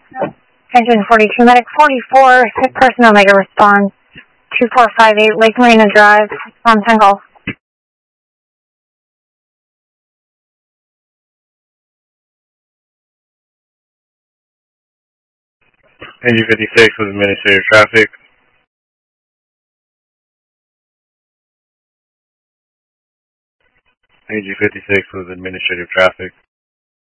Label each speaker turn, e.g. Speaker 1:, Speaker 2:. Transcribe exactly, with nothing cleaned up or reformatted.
Speaker 1: Engine forty-two, medic forty-four, sick person Omega response, two four five eight Lake Marina Drive, on ten Gulf.
Speaker 2: Engine fifty-six was administrative traffic. Engine fifty-six was administrative traffic.